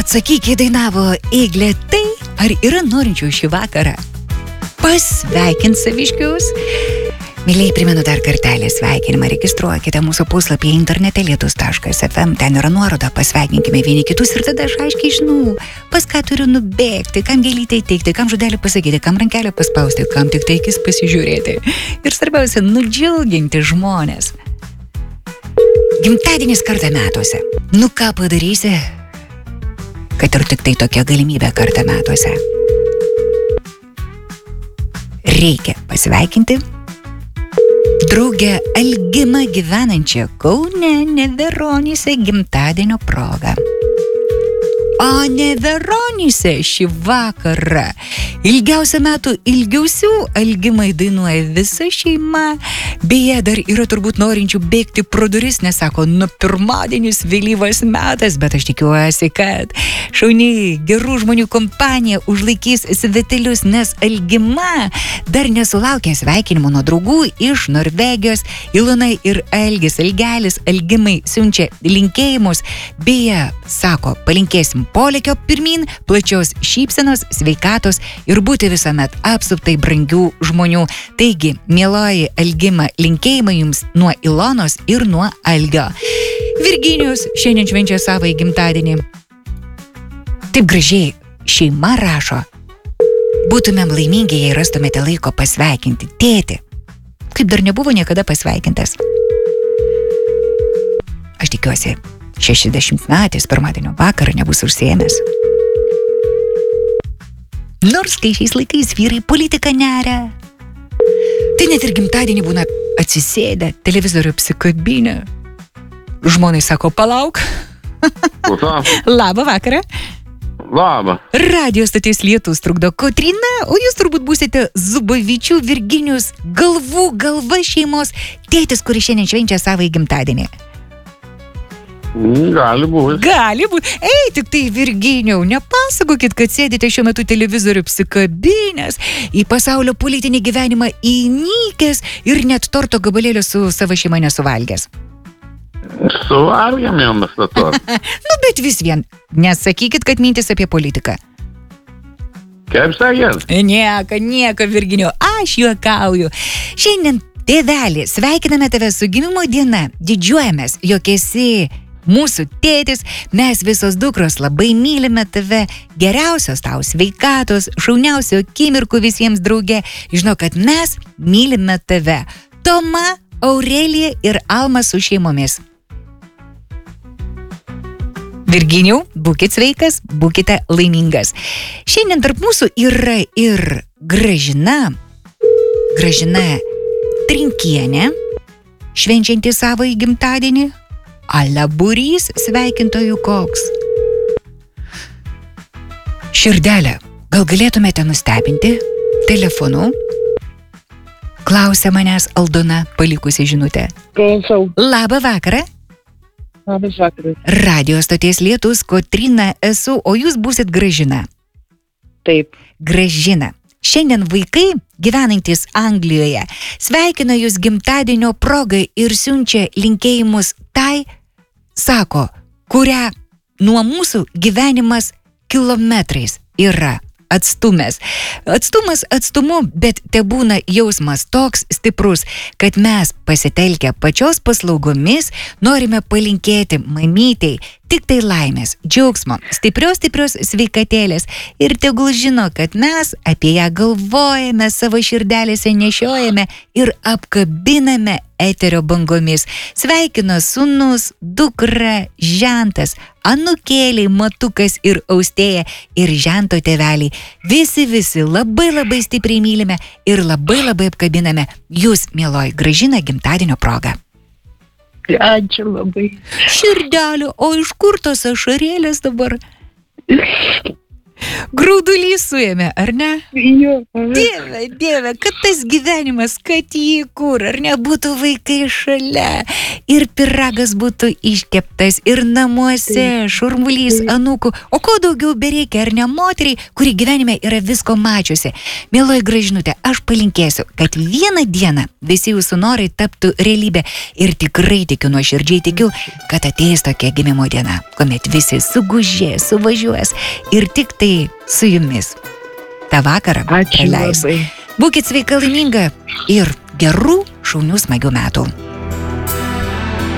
Atsakyk, dainavo Eglė, tai ar yra norinčių šį vakarą pasveikinti saviškius? Mėlyjei, primenu dar kartelį sveikinimą, registruokite mūsų puslapį internete lietus.fm, ten yra nuoroda, pasveikinkime vieni kitus ir tada aš aiškiai žinau, pas ką turiu nubėgti, kam gėlytę įteikti, kam žodelį pasakyti, kam rankelę paspausti, kam tik taikis pasižiūrėti. Ir svarbiausia, nudžiuginti žmonės. Gimtadienis kartą metuose. Nu ką padarysi, kad ir tik tai tokia galimybė kartą metuose. Reikia pasveikinti draugę Algimą gyvenančią Kaune Neveronyse gimtadienio proga. O Neveronyse šį vakarą ilgiausią metų ilgiausių Algimai dainuoja visa šeima. Beje, dar yra turbūt norinčių bėgti pro duris, nes sako, pirmadienis vėlyvas metas, bet aš tikiuosi, kad šauni gerų žmonių kompanija užlaikys svetelius, nes Algima dar nesulaukė sveikinimo nuo draugų iš Norvegijos. Ilona ir Algis, Algelis Algimai siunčia linkėjimus. Beje, sako, palinkėsim polėkio pirmin, plačios šypsenos, sveikatos ir būti visuomet apsuptai brangių žmonių. Taigi, mieloji Algima, linkėjimai jums nuo Ilonos ir nuo Algio. Virginijus šiandien švenčia savo gimtadienį. Taip gražiai šeima rašo. Būtumėm laimingi, jei rastumėte laiko pasveikinti tėtį, kaip dar nebuvo niekada pasveikintas. Aš tikiuosi, 60-metis pirmadienio vakarą nebus užsiėmęs. Nors kai šiais laikais vyrai politiką neria, tai net ir gimtadienį būna atsisėdę, televizorių apsikabinę. Žmonai sako, palauk. Labą vakarą. Labą. Radio stoties Lietus trukdo Kotryna, o jūs turbūt būsite Zubovičių Virginijus galva šeimos tėtis, kuris šiandien švenčia savo gimtadienį. Gali būti. Ei, tik tai Virginijau, nepasakokit, kad sėdite šiuo metu televizorių apsikabinęs, į pasaulio politinį gyvenimą įnykęs ir net torto gabalėlio su savo šeima nesuvalgęs. Suvalgėm jau mes tą tortą. Bet vis vien, nesakykit, kad mintis apie politiką. Kaip sakėt? Nieko, Virginijau, aš juokauju. Šiandien, tėvelį, sveikiname tave su gimimo diena, didžiuojamės, jog esi mūsų tėtis, mes visos dukros labai mylime tave, geriausios tau sveikatos, šauniausių akimirkų visiems drauge. Žinau, kad mes mylime tave. Toma, Aurelija ir Alma su šeimomis. Virginijau, būkit sveikas, būkite laimingas. Šiandien tarp mūsų yra ir Gražina Trinkienė, švenčianti savo gimtadienį. Alaburys sveikintojų koks. Širdelė, gal galėtumėte nustebinti telefonu? Klausia manęs Aldona, palikusi žinutę. Klausau. Labą vakarą. Labas vakaras. Radio stoties Lietus, Kotryna esu, o jūs būsit Gražina. Taip. Gražina. Šiandien vaikai, gyvenantys Anglijoje, sveikina jūs gimtadienio progai ir siunčia linkėjimus tai, sako, kurią nuo mūsų gyvenimas kilometrais yra atstumęs. Atstumas atstumu, bet tebūna jausmas toks stiprus, kad mes pasitelkę pačios paslaugomis norime palinkėti mamytei tik tai laimės, džiaugsmo, stiprios sveikatėlės ir tegul žino, kad mes apie ją galvojame, savo širdelėse nešiojame ir apkabiname eterio bangomis. Sveikino sūnus, dukra, žentas, anūkėliai, matukas ir austėja ir žento tėveliai. Visi labai stipriai mylime ir labai apkabiname jūs, mieloji Gražina, gimtadienio proga. Ačiū labai. Širdelio, o iš kur tos ašarėlės dabar? Graudulys suėmė, ar ne? Jo. Dieve, kad tas gyvenimas, kad jį kur, ar nebūtų vaikai šalia, ir pyragas būtų iškeptas, ir namuose šurmulys anūkų, o ko daugiau bereikia, ar ne moteriai, kuri gyvenime yra visko mačiusi. Mieloji Gražinutė, aš palinkėsiu, kad vieną dieną visi jūsų norai taptų realybė ir tikrai tikiu, nuoširdžiai tikiu, kad ateis tokia gimimo diena, kuomet visi sugužės, suvažiuos ir tik tai su jumis tą vakarą Ačiū praleis. labai. Būkit sveika, laiminga ir gerų, šaunių, smagių metų.